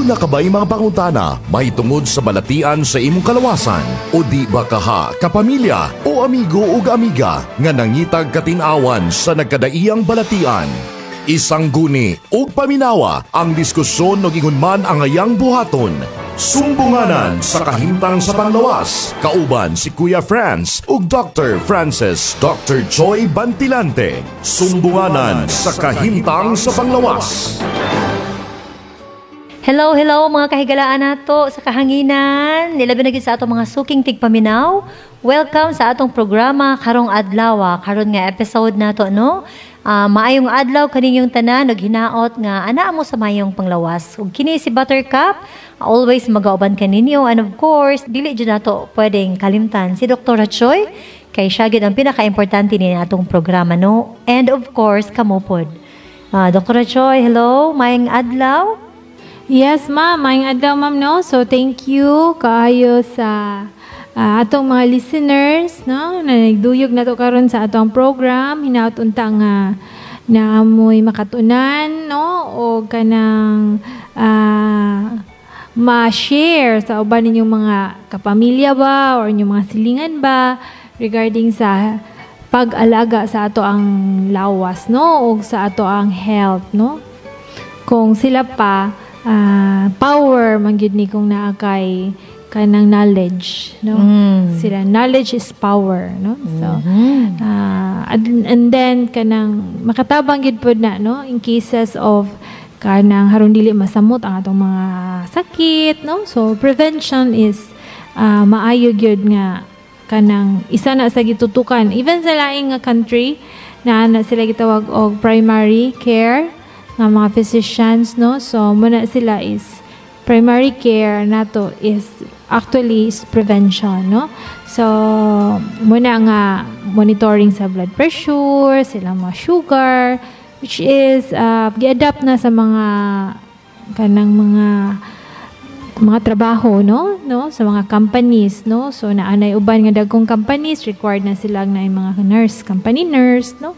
na kabay mga pangutana, mahitungod sa balatian sa imong kalawasan, o di ba kaha, kapamilya, o amigo o amiga, nga nangitag katinawan sa nagkadaiyang balatian. Isang guni o paminawa ang diskusyon no gingon man ang ayang buhaton. Sumbunganan sa kahimtang sa panglawas, kauban si Kuya Franz ug Dr. Francis Dr. Choi Bantilante. Sumbunganan sa kahimtang sa panglawas. Hello mga kahigalaan nato sa kahanginan. Nilabi na gid sa atong mga suking tigpaminaw. Welcome sa atong programa karong adlaw, karon nga episode nato no. Maayong adlaw kaninyong tanan ug hinaot nga ana mo sa mayong panglawas. Ug kini si Buttercup, always magauban kaninyo, and of course dili jud nato pwedeng kalimtan si Dr. Choi kay siya gid ang pinaka-importante ni atong programa no. And of course kamo pod. Dr. Choi, hello, maayong adlaw. Yes, ma'am. Maayong adlaw, ma'am, no? So, thank you kaayo sa atong mga listeners, no? Na nagduyog na to karon sa atong program. Hinaut unta nga na amoy makatunan, no? O kanang ma-share sa uban ninyong mga kapamilya ba or inyong mga silingan ba regarding sa pag-alaga sa ato ang lawas, no? O sa ato ang health, no? Kung sila pa power man gyud ni kung naa kay kanang knowledge, no? Sila knowledge is power, no? So and then kanang makatabang gyud pod na, no, in cases of kanang haron dili masamot ang atong mga sakit, no? So prevention is maayo gyud nga kanang isa na sa gitutukan even sa laing nga country na sila gitawag og primary care nga mga physicians, no? So, muna sila is primary care nato is actually is prevention, no? So, muna nga monitoring sa blood pressure, sila mga sugar, which is gi-adapt na sa mga kanang mga trabaho, no? Sa mga companies, no? So, naanay uban nga dagkong companies required na sila na yung mga nurse, company nurse, no?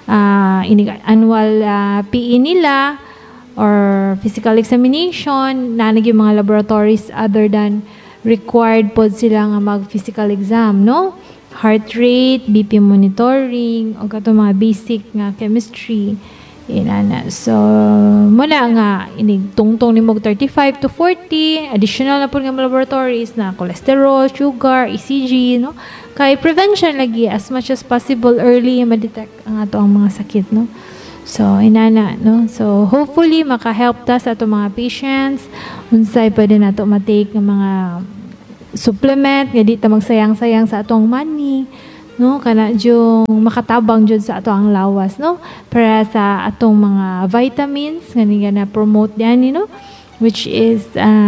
Annual PE nila or physical examination, nanag yung mga laboratories other than required po sila nga mag-physical exam, no? Heart rate, BP monitoring, o kato mga basic nga chemistry. Inana. So, muna nga, tungtong ni mog 35 to 40, additional na po nga laboratories na cholesterol, sugar, ECG, no? Kay prevention lagi, as much as possible, early ma-detect ang ato ang mga sakit, no? So, inana, no? So, hopefully, maka-help ta sa ato mga patients, unsay pwede na ito matake ng mga supplement, nga di ta magsayang-sayang sa atong money, no, kana jung makatabang jud sa ato ang lawas, no, para sa atong mga vitamins nga na promote diani, no, which is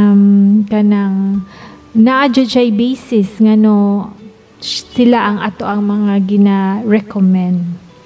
kanang naa jud siya basis nga no sila ang ato ang mga gina-recommend.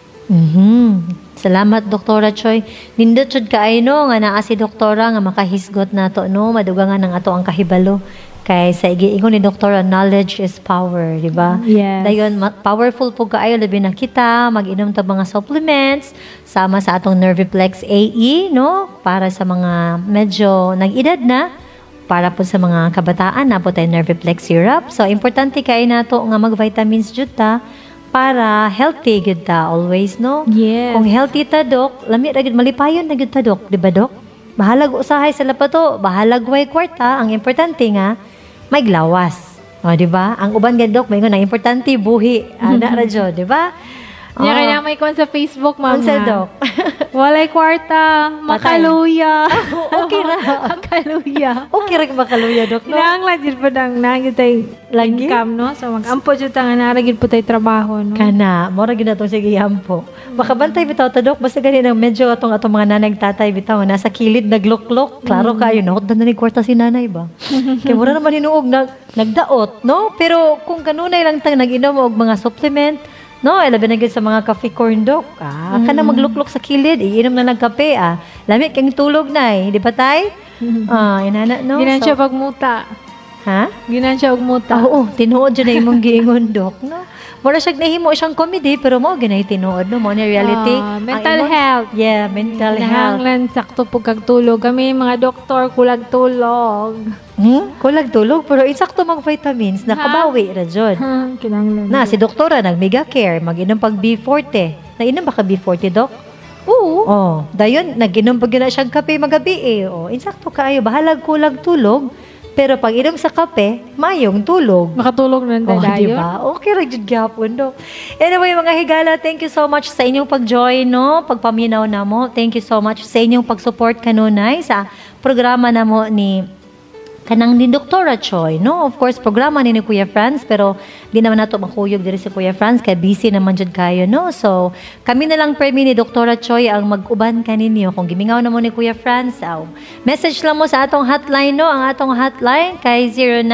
Salamat Doktora Choi. Nindot jud kaayo no nga naa si doktora nga makahisgot nato, no, madugangan ang ato ang kahibalo. Kay sa igiingon ni Doktora, knowledge is power, di ba? Yes. Dayon, powerful po kaayo labi na kita, mag-inom ta mga supplements, sama sa atong Nerviplex AE, no? Para sa mga medyo nag-edad na, para po sa mga kabataan, na po tayo Nerviplex syrup. So, importante kayo na to nga mag-vitamins jud ta, para healthy gud ta always, no? Yes. Kung healthy ta, Dok, lami ra gid malipayon na gud ta, Dok, di ba, Dok? Bahalag usahay sa lapato, bahalag way kwarta, ang importante nga, may glawas. O, di ba? Ang uban gandok, may ang importante, buhi. Ana radyo, di ba? Kaya may kon sa Facebook, ma'am. Sa Dok. Walay kwarta, makaluya. Okay ra. Makaluya. Okay ra makaluya, Dok. No? Nang lagid po dang nagid tay income, no? So mag-ampo jud ta nga naragid po tay trabaho, no? Kana, mora gid atong sige ampo. Makabantay bitaw ta, Dok, basta gani nang medyo atong mga nanay tatay bitaw nasa kilid nagluklok. Klaro kayo, no? Na ni kwarta si nanay ba? Kaya mura naman hinuog nagdaot, no? Pero kung kanunay lang tang nag-inom og mga supplement, no, labi na gid sa mga coffee corn, Dok. Kana magluklok sa kilid, iinom na ng kape, Lamig kang tulog na, di ba tay? Inana, no? Ginansya pagmuta. Ha? Ginansya og muta. Oo, tinuod dyan na imong giingon, Dok, no? Mura siya nahimo siyang comedy, pero mo ganay tinuod no mo ni reality. Mental health. Yeah, mental health. Nahanglan sakto po kagtulog. Kami mga doktor kulag tulog. Kulag tulog, pero insakto mag vitamins, nakabawi ra jud. Kinanglan. Na si doktora nag-mega care, mag-inom pag B40. Nainom ba ka B40, dok? Oo. Oh, dayon nag-inom pag na siyang kape magabi eh. Oh, insakto kaayo, bahalag kulag tulog. Pero pag inom sa kape, mayong tulog. Makatulog na Oh, dayon. diba? Okay, ragyod gyapon, Dok. Anyway, mga higala, thank you so much sa inyong pag-join, no? Pagpaminaw na mo. Thank you so much sa inyong pag-support kanunay sa programa na mo ni kanang ni Dr. Choi, no? Of course, programa ni Kuya Franz, pero di naman nato makuyog diri si Kuya Franz, kaya busy naman dyan kayo, no? So, kami na lang permi ni Dr. Choi ang mag-uban kaninyo. Kung gimingaw na mo ni Kuya Franz, message lang mo sa atong hotline, no? Ang atong hotline kay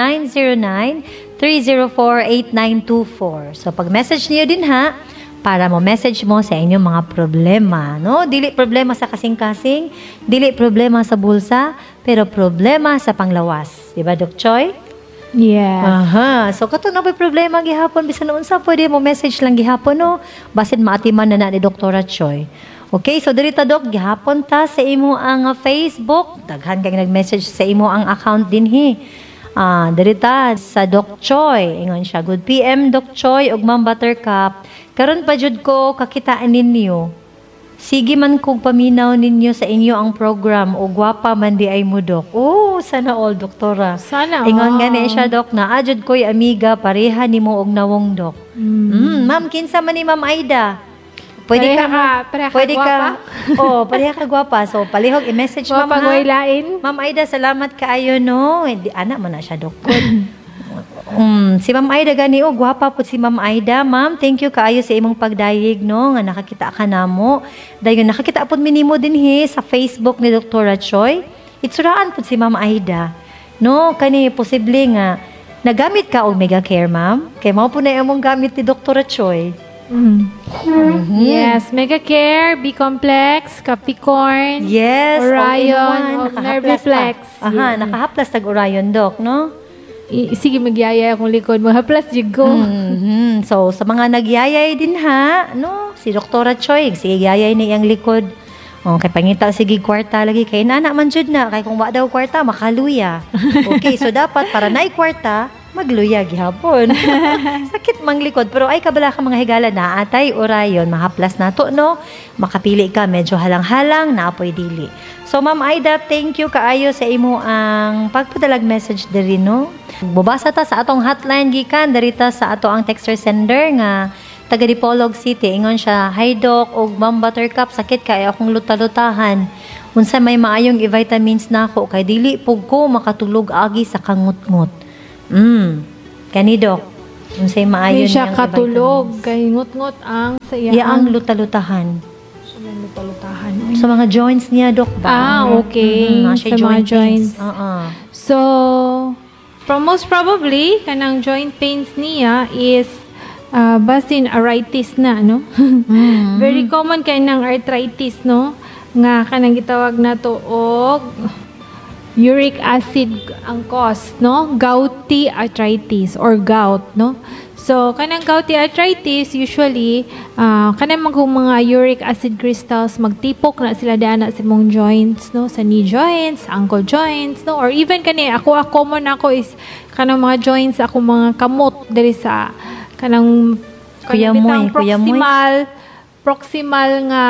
0909-304-8924. So, pag-message niyo din ha, para mo message mo sa inyong mga problema, no? Dili problema sa kasing-kasing, dili problema sa bulsa, pero problema sa panglawas. Di ba, Dok Choi? Yes. Aha. So, kato na ba problema gihapon, bisan unsa pwede mo message lang gihapon, no? Basin maatiman na ni Dr. Choi. Okay, so dirita Dok, gihapon ta sa imo ang Facebook. Daghan kang nag-message sa imo ang account dinhi. Dirita sa Doc Choi. Ingon siya, good PM Doc Choi ug Ma'am Buttercup. Karon pa jud ko kakitaan ninyo. Sige man kog paminaw ninyo sa inyo ang program o gwapa man di ay mo Dok. Oh, sana all doktora. Sana Ingon gani siya Dok na ajud ko'y amiga pareha nimo og nawong Dok. Ma'am, kinsa man ni Ma'am Aida? Pwede Pareha gwapa? Pareha ka gwapa. So, palihog i-message Ma'am Gwapa ha. goylain. Ma'am Aida, salamat kaayo no. Hindi anak man na siya doktor. Si Ma'am Aida gani gwapa po si Ma'am Aida. Ma'am, thank you kaayo sa imong pagdayeg no nga nakakita ka namo. Dayon nakakita pud minimo dinhi sa Facebook ni Dr. Choi. Itsuraan pud si Ma'am Aida. No, kani posible nga nagamit ka og Mega Care, Ma'am. Kay mao po na imong gamit ni Dr. Choi. Yes, Mega Care, B-Complex, Capricorn, Yes, Orion, all-in-one. Nerviflex. Aha, nakahaplas tag Orion, Doc, no? Sige, magyaya akong likod. Mahaplas jig ko. So, sa mga nagyayay din ha, no? Si Dr. Choi, sige yayay na iyang likod. Kay pangita sige kwarta lagi kay nana man jud na kay kung wa daw kwarta makaluya. Okay, so dapat para naay kwarta magluya gihapon. Sakit mang likod pero ay kabala ka mga higala na atay Orion mahaplas nato no. Makapili ka medyo halang-halang na apoy dili. So Ma'am Aida, thank you kaayo sa imo ang pagpadalag message diri no. Bubasa ta sa atong hotline gikan darita sa ato ang texter sender nga taga Dipolog City. Ingon siya, "Hi Doc, og Ma'am Buttercup, sakit kay akong luta-lutahan. Unsa may maayong i-vitamins nako kay dili pug ko makatulog agi sa kangut-ngut." Kani Doc, unsay maayon Hindi siya niyang katulog. i-vitamins? Kay ngut-ngut ang sa Iya ang luta-lutahan. luta-lutahan. Sa mga joints niya, Doc ba? Okay. Siya Sa mga joints. pains. So, most probably, kanang joint pains niya is basin arthritis na, no? Very common kay ng arthritis, no? Nga kanang gitawag na to og uric acid ang cause, no? Gouty arthritis or gout, no? So, kanang gouty arthritis, usually, kanang mga uric acid crystals, magtipok na sila daan sa mong joints, no? Sa knee joints, ankle joints, no? Or even common ako is kanang mga joints, ako mga kamot diri sa kanang Kuya Moy, proximal nga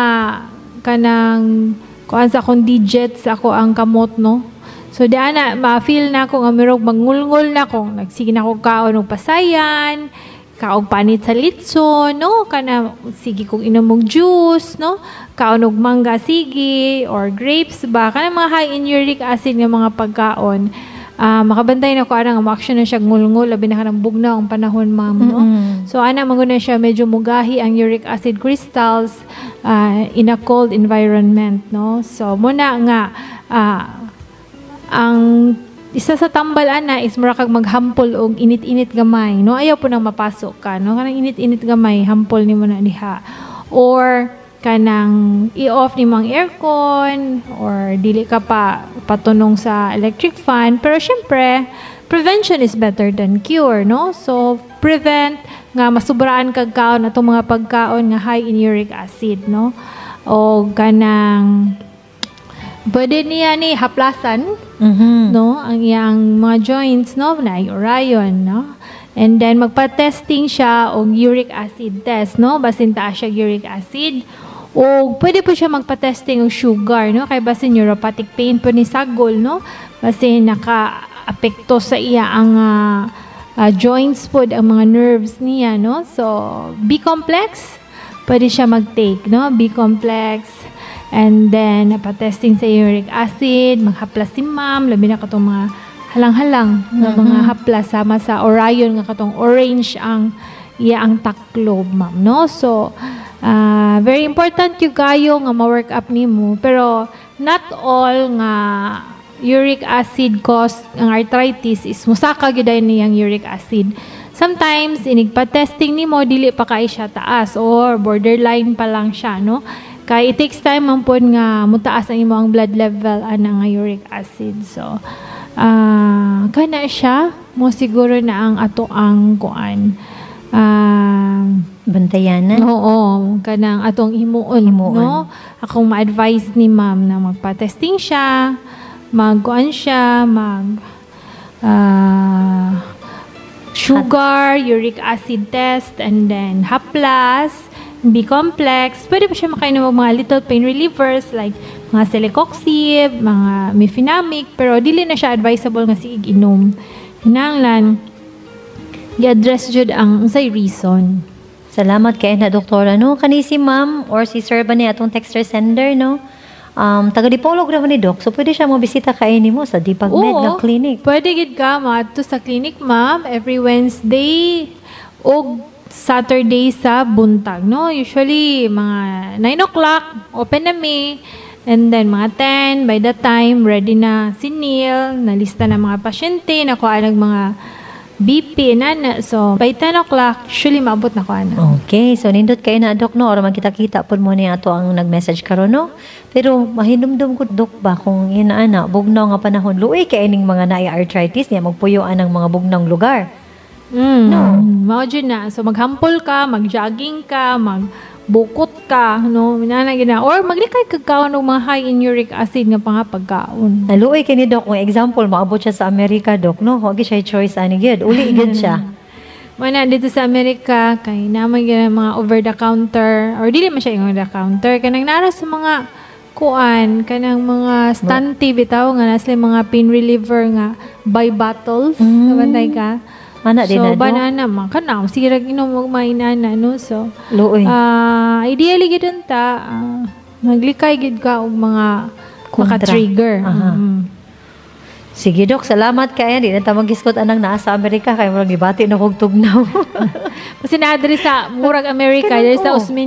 kanang kuan sa akong digits ako ang kamot, no? So daan na ma-feel na ako nga mirog mangulngol na ko, nagsige na ko kaon og pasayan, kaog panit sa litson, no? Kana sige kong inom og juice, no? Kaon og mangga sige or grapes ba kana mga high in uric acid nga mga pagkaon. Makabantay na ko ana nga ma-action na siya ngulngol labi na kanang bugnaw ang panahon, ma'am, no? So ana manguna siya medyo mugahi ang uric acid crystals in a cold environment, no? So muna nga ang isa sa tambal ana is mura kag maghampol og init-init gamay, no? Ayaw po nang mapasok ka, no? Kanang init-init gamay hampol nimo na diha. Or kanang i-off ni mang aircon or dili ka pa patunong sa electric fan, pero syempre prevention is better than cure, no? So prevent nga masubraan kag kaon atong mga pagkaon nga high in uric acid, no? O kanang pwede niya ni haplasan, no? Ang iyang mga joints, no? Na Orion, no? And then magpa-testing siya og uric acid test, no? Basin taas siya uric acid. O pwede po siya magpa-testing og sugar, no? Kay basin neuropathic pain po ni sagol, no? Basin naka-apekto sa iya ang joints po, ang mga nerves niya, no? So, B-complex, pwede siya mag-take, no? B-complex. And then, napatesting sa uric acid, maghaplas si ma'am, labi na katong mga halang-halang na mga haplas sama sa Orion, nga katong orange ang iya ang taklob, ma'am, no? So, very important yung kayo nga ma-work up nimo, pero not all nga uric acid cause ang arthritis is musaka gyud niyang uric acid. Sometimes inigpa-testing nimo dili pa kay siya taas or borderline pa lang siya, no? Kay it takes time man pod nga mutaas ang imong blood level ana nga uric acid. So kana siya mo siguro na ang ato ang kuan. Bantayanan. Oo, kanang atong himuon, no? Akong ma-advise ni ma'am na magpa-testing siya, magkuan siya, sugar, uric acid test, and then haplas, B-complex. Pwede pa siya makainom ng mga little pain relievers like mga celecoxib, mga mefenamic, pero dili na siya advisable nga siig inom. Hinanglan, i-address jud ang say reason. Salamat kay na doktora, no? Kani si ma'am or si sir ba ni atong texter sender, no? Taga-dipolog naman ni Doc. So, pwede siya mo bisita kainin mo sa Dipagmed na clinic. Pwede gid ka maadto sa clinic, ma'am, every Wednesday o Saturday sa buntag, no? Usually, mga 9 o'clock, open na mi. And then, mga 10, by the time, ready na si Neil, nalista na mga pasyente, nakuha ng mga BP, nana. So, by 10 o'clock, usually maabot na ko, ana. Okay. So, nindot kayo na, Doc, no? Or magkita-kita po mo niya ato ang nag-message karon, no? Pero, mahinumdum ko, Doc, ba? Kung inaana, bugnaw nga panahon, luoy kay ining mga naay-arthritis niya, magpuyoan ng mga bugnang lugar. No. Mao dyan na. So, maghampol ka, mag-jogging ka, magbukot ka, no? Minanagina. Or, maglikay kagkaon ng mga high in uric acid nga pa nga pagkaon. Naluoy kay ni Doc, kung example, maabot siya sa Amerika, Doc, no? Huwag siya choice, ani gyud. Uli gyud siya. Mana dito sa Amerika, kay naman gina mga over-the-counter, or dili man siya yung over-the-counter, kanang nara sa mga kuan, kanang mga stunty, bitaw, nga nasa mga pain reliever nga, by bottles, nabantay ka. Ana din na, So, banana man. Kanang, sirag inom mo mainana, no? So, luoy. ideally gid ta, maglikay gid ka og mga Kontra. maka-trigger. Sige, Doc. Salamat kaya. Di na tamang giskot anang naa sa Amerika. Kaya murag gibati na kong tugnaw. Kasi na sa Murag Amerika, Kanang, there's sa oo. Usmin